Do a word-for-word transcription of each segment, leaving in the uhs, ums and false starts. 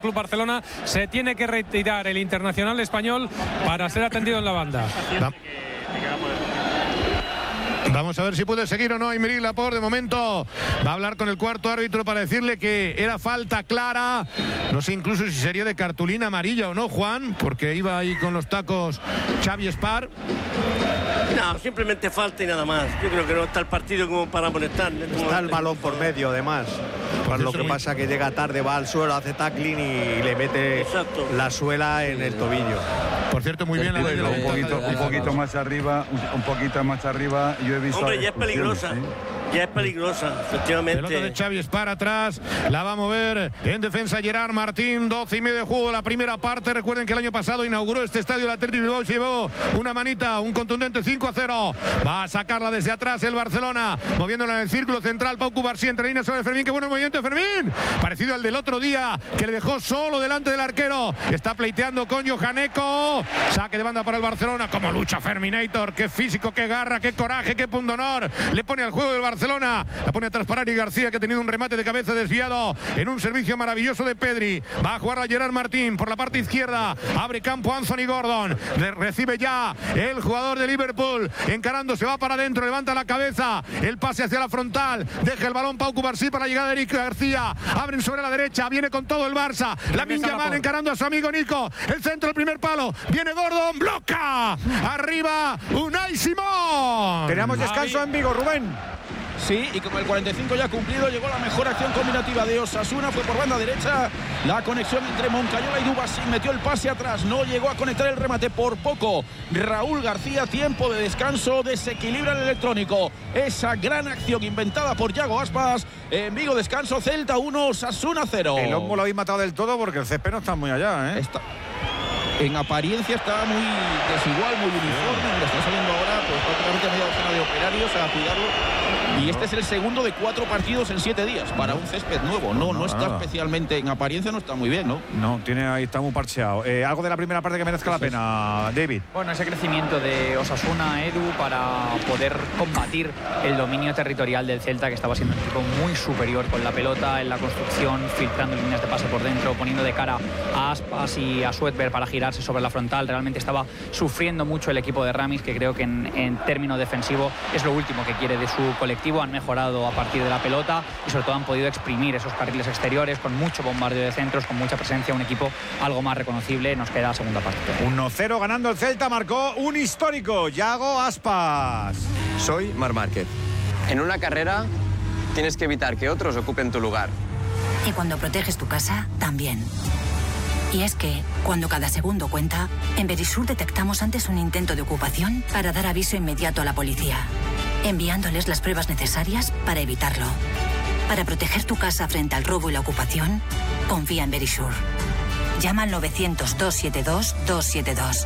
Club Barcelona. Se tiene que retirar el internacional español para ser atendido en la banda. Va. Vamos a ver si puede seguir o no Aymeric Laporte. De momento va a hablar con el cuarto árbitro para decirle que era falta clara. No sé incluso si sería de cartulina amarilla o no, Juan, porque iba ahí con los tacos Xavi Espar. No, simplemente falta y nada más. Yo creo que no está el partido como para molestar. Está el balón por medio, además. Pues lo que pasa que llega tarde, va al suelo, hace tackling y le mete Exacto. la suela en el tobillo. Por cierto, muy bien la ley de la un poquito, un poquito más arriba, un, un poquito más arriba. Yo he visto. Hombre, ya es peligrosa. ¿Sí? Ya es peligrosa, efectivamente. Pelota de Xavi Espar atrás, la va a mover en defensa Gerard Martín, doce y medio de juego de la primera parte. Recuerden que el año pasado inauguró este estadio el Athletic Bilbao, se llevó una manita, un contundente cinco a cero. Va a sacarla desde atrás el Barcelona, moviéndola en el círculo central. Pau Cubarsí entre líneas sobre Fermín, qué bueno el movimiento de Fermín, parecido al del otro día, que le dejó solo delante del arquero. Está pleiteando con Johaneco, saque de banda para el Barcelona. Como lucha Ferminator, qué físico, qué garra, qué coraje, qué pundonor le pone al juego del Barcelona. Barcelona, la pone atrás para Eric García, que ha tenido un remate de cabeza desviado en un servicio maravilloso de Pedri. Va a jugar a Gerard Martín por la parte izquierda, abre campo Anthony Gordon, le recibe ya el jugador de Liverpool, encarando, se va para adentro, levanta la cabeza, el pase hacia la frontal, deja el balón Pau Cubarsí para la llegada de Eric García, abren sobre la derecha, viene con todo el Barça, Lamine Yamal encarando a su amigo Nico, el centro, el primer palo, viene Gordon, bloca, arriba Unai Simón. Tenemos descanso Ahí. en Vigo, Rubén. Sí, y como el cuarenta y cinco ya cumplido, llegó la mejor acción combinativa de Osasuna, fue por banda derecha, la conexión entre Moncayola y Dubasín, metió el pase atrás, no llegó a conectar el remate por poco. Raúl García, tiempo de descanso, desequilibra el electrónico. Esa gran acción inventada por Yago Aspas, en Vigo descanso, Celta uno, Osasuna cero. El Olmo lo habéis matado del todo porque el césped no está muy allá, ¿eh? Está... En apariencia está muy desigual, muy uniforme. Le está saliendo ahora pues, prácticamente media docena de operarios a cuidarlo. Y este es el segundo de cuatro partidos en siete días para un césped nuevo. No, no, no está nada. especialmente en apariencia, no está muy bien, ¿no? No, tiene ahí está muy parcheado. Eh, algo de la primera parte que merezca la pena, David. Bueno, ese crecimiento de Osasuna, Edu, para poder combatir el dominio territorial del Celta, que estaba siendo un equipo muy superior con la pelota, en la construcción, filtrando líneas de pase por dentro, poniendo de cara a Aspas y a Suetberg para girarse sobre la frontal. Realmente estaba sufriendo mucho el equipo de Ramis, que creo que en, en término defensivo es lo último que quiere de su colectivo. Han mejorado a partir de la pelota y sobre todo han podido exprimir esos carriles exteriores con mucho bombardeo de centros, con mucha presencia, un equipo algo más reconocible. Nos queda la segunda parte. uno cero ganando el Celta, marcó un histórico, Yago Aspas. Soy Marc Márquez. En una carrera tienes que evitar que otros ocupen tu lugar. Y cuando proteges tu casa, también. Y es que, cuando cada segundo cuenta, en Verisur detectamos antes un intento de ocupación para dar aviso inmediato a la policía, enviándoles las pruebas necesarias para evitarlo. Para proteger tu casa frente al robo y la ocupación, confía en Verisur. Llama al novecientos, doscientos setenta y dos, doscientos setenta y dos.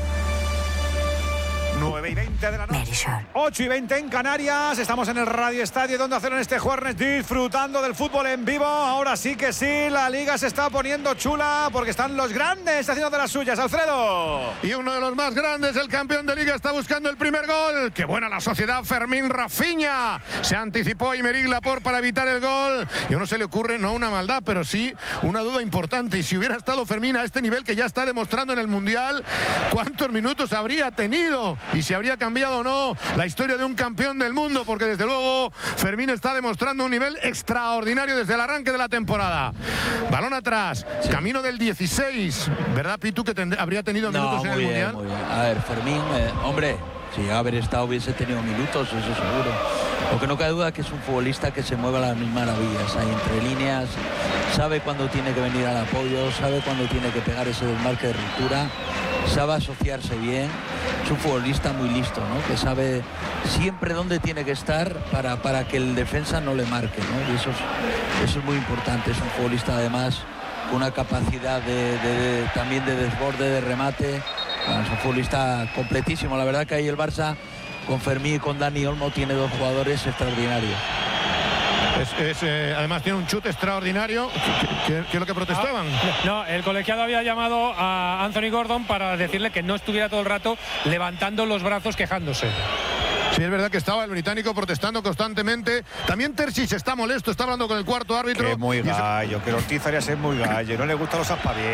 nueve y veinte de la noche. ocho y veinte en Canarias. Estamos en el Radio Estadio donde hacer en este jueves disfrutando del fútbol en vivo. Ahora sí que sí, la liga se está poniendo chula porque están los grandes haciendo de las suyas. Alfredo. Y uno de los más grandes, el campeón de liga, está buscando el primer gol. Qué buena la sociedad, Fermín Rafinha. Se anticipó Aymeric Laporte para evitar el gol. Y a uno se le ocurre, no una maldad, pero sí una duda importante. Y si hubiera estado Fermín a este nivel que ya está demostrando en el Mundial, ¿cuántos minutos habría tenido? Y si habría cambiado o no la historia de un campeón del mundo, porque desde luego Fermín está demostrando un nivel extraordinario desde el arranque de la temporada. Balón atrás, sí. Camino del dieciséis, ¿verdad, Pitu, que tend- habría tenido no, minutos en el bien, Mundial? Muy bien. A ver, Fermín, eh, hombre, si haber estado hubiese tenido minutos, eso seguro. Lo que no cabe duda es que es un futbolista que se mueve a las mismas maravillas, ahí entre líneas, sabe cuándo tiene que venir al apoyo, sabe cuándo tiene que pegar ese desmarque de ruptura, sabe asociarse bien. Es un futbolista muy listo, ¿no? Que sabe siempre dónde tiene que estar para, para que el defensa no le marque, ¿no? Y eso es, eso es muy importante. Es un futbolista además con una capacidad de, de, de, también de desborde, de remate. Bueno, es un futbolista completísimo. La verdad que ahí el Barça con Fermín y con Dani Olmo tiene dos jugadores extraordinarios. Es, es, eh, además tiene un chute extraordinario. ¿Qué, qué, qué es lo que protestaban? Ah, no, el colegiado había llamado a Anthony Gordon para decirle que no estuviera todo el rato levantando los brazos quejándose. Sí, es verdad que estaba el británico protestando constantemente. También Terzic está molesto, está hablando con el cuarto árbitro. Que es muy gallo, que Ortiz haría ser muy gallo. No le gustan los aspavientos.